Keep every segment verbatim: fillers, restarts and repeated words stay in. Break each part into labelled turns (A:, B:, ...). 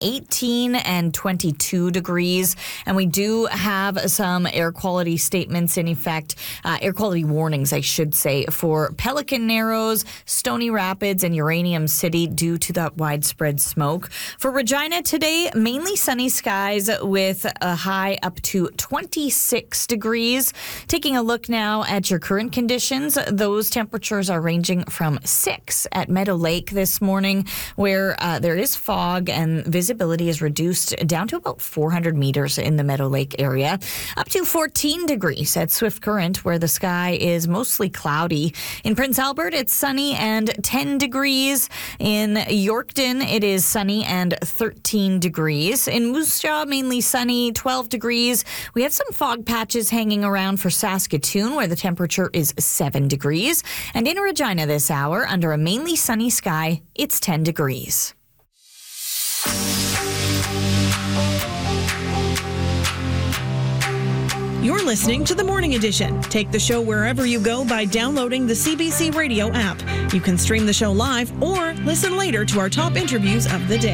A: eighteen and twenty-two degrees. And we do have some air quality statements in effect, uh, air quality warnings, I should say, for Pelican Narrows, Stony Rapids, and Uranium City due to that widespread smoke. For Regina today, mainly sunny skies with a high up to twenty-six degrees. Taking a look now at your current conditions, those temperatures are ranging from six at Meadow Lake this morning, where uh, there is fog and visibility is reduced down to about four hundred meters in the Meadow Lake area. Up to fourteen degrees at Swift Current, where the sky is mostly cloudy. In Prince Albert, it's sunny and ten degrees. In Yorkton, it is sunny and thirteen degrees. In Moose Jaw, mainly sunny, twelve degrees. We have some fog patches hanging around for Saskatoon, where the temperature is seven degrees. And in Regina this hour, under a mainly sunny sky, it's ten degrees.
B: You're listening to The Morning Edition. Take the show wherever you go by downloading the C B C Radio app. You can stream the show live or listen later to our top interviews of the day.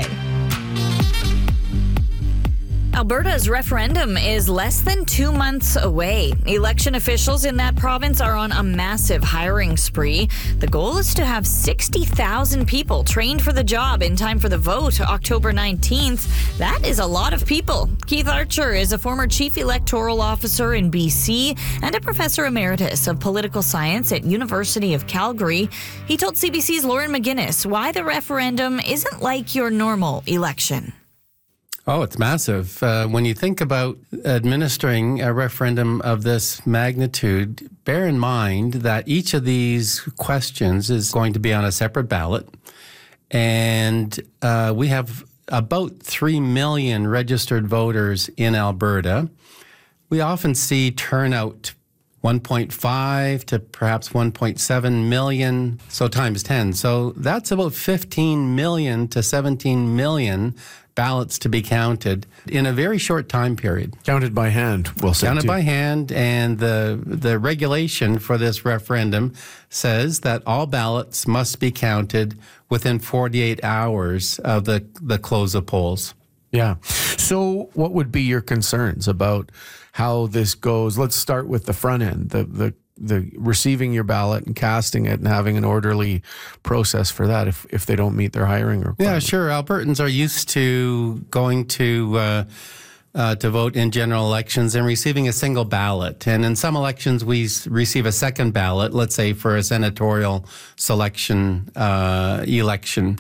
A: Alberta's referendum is less than two months away. Election officials in that province are on a massive hiring spree. The goal is to have sixty thousand people trained for the job in time for the vote October nineteenth. That is a lot of people. Keith Archer is a former chief electoral officer in B C and a professor emeritus of political science at University of Calgary. He told C B C's Lauren McGinnis why the referendum isn't like your normal election.
C: Oh, it's massive. Uh, when you think about administering a referendum of this magnitude, bear in mind that each of these questions is going to be on a separate ballot. And uh, we have about three million registered voters in Alberta. We often see turnout one point five to perhaps one point seven million, so times ten. So that's about fifteen million to seventeen million ballots to be counted in a very short time period.
D: Counted by hand, we'll say.
C: Counted
D: too.
C: by hand, and the the regulation for this referendum says that all ballots must be counted within forty-eight hours of the, the close of polls.
D: Yeah. So what would be your concerns about how this goes? Let's start with the front end, the the the receiving your ballot and casting it and having an orderly process for that if, if they don't meet their hiring requirements.
C: Yeah, sure. Albertans are used to going to uh, uh, to vote in general elections and receiving a single ballot. And in some elections, we s- receive a second ballot, let's say for a senatorial selection uh, election.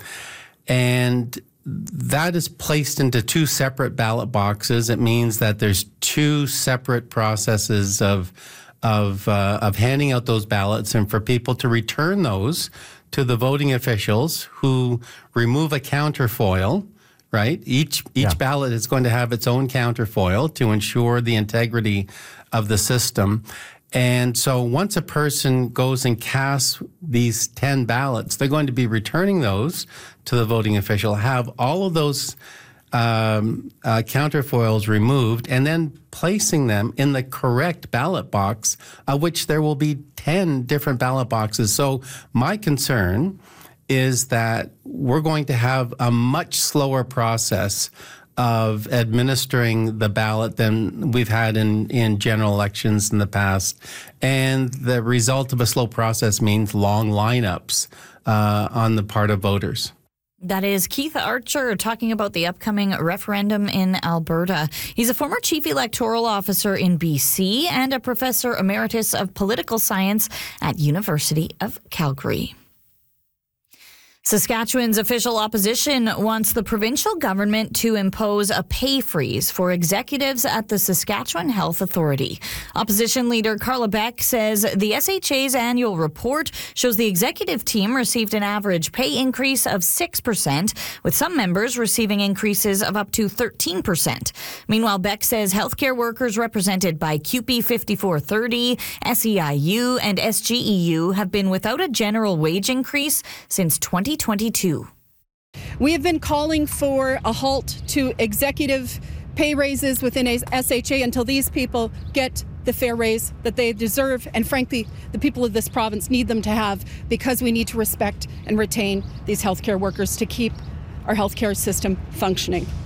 C: And that is placed into two separate ballot boxes. It means that there's two separate processes of of uh, of handing out those ballots and for people to return those to the voting officials who remove a counterfoil, right? Each each
D: Yeah.
C: ballot is going to have its own counterfoil to ensure the integrity of the system. And so once a person goes and casts these ten ballots, they're going to be returning those to the voting official, have all of those um, uh, counterfoils removed, and then placing them in the correct ballot box, of which there will be ten different ballot boxes. So my concern is that we're going to have a much slower process of administering the ballot than we've had in, in general elections in the past. And the result of a slow process means long lineups uh, on the part of voters.
A: That is Keith Archer talking about the upcoming referendum in Alberta. He's a former chief electoral officer in B C and a professor emeritus of political science at University of Calgary. Saskatchewan's official opposition wants the provincial government to impose a pay freeze for executives at the Saskatchewan Health Authority. Opposition leader Carla Beck says the S H A's annual report shows the executive team received an average pay increase of six percent, with some members receiving increases of up to thirteen percent. Meanwhile, Beck says healthcare workers represented by C U P E fifty-four thirty, S E I U, and S G E U have been without a general wage increase since twenty twenty-two.
E: We have been calling for a halt to executive pay raises within S H A until these people get the fair raise that they deserve, and frankly, the people of this province need them to have, because we need to respect and retain these healthcare workers to keep our healthcare system functioning.